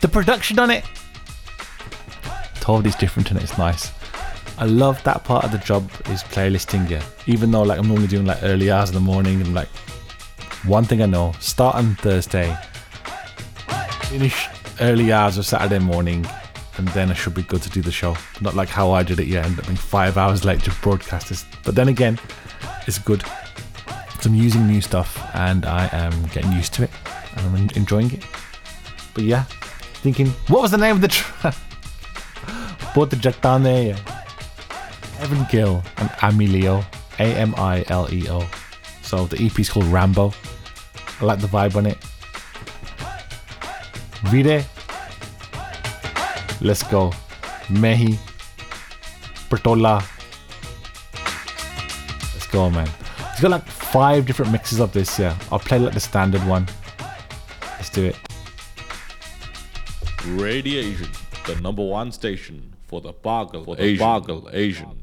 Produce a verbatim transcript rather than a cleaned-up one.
The production on it totally is different and it's nice. I love that part of the job is playlisting, yeah. Even though like I'm normally doing like early hours in the morning, and like one thing I know, start on Thursday, finish early hours of Saturday morning, and then I should be good to do the show. Not like how I did it, yeah, end up being five hours late to broadcast this. But then again, it's good. So I'm using new stuff and I am getting used to it and I'm enjoying it. But yeah, thinking, what was the name of the track? Both the Jatane, yeah. Evan Gill and Amilio, A M I L E O. So the E P is called Rambo. I like the vibe on it. Vire. Let's go. Mehi. Bertola. Let's go, man. He's got like five different mixes of this, yeah. I'll play like the standard one. Let's do it. Radiation, the number one station for the Bargle, for the Asian. Bargle Asian.